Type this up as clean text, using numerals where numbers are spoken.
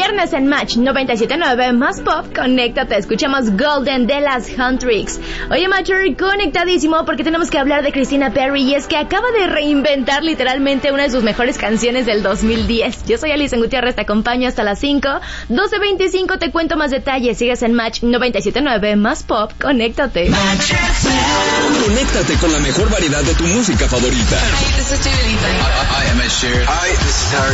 viernes en Match 97.9 más pop, conéctate, escuchamos Golden de las Huntrix. Oye, Matcher, conectadísimo porque tenemos que hablar de Christina Perri y es que acaba de reinventar literalmente una de sus mejores canciones del 2010. Yo soy Alison Gutiérrez, te acompaño hasta las 5, 12:25, te cuento más detalles. Sigues en Match 97.9 más pop, conéctate. Conéctate con la mejor variedad de tu música favorita. Hi, this is Dua Lipa. Hi, I'm Ed Sheeran. Hi, this is Harry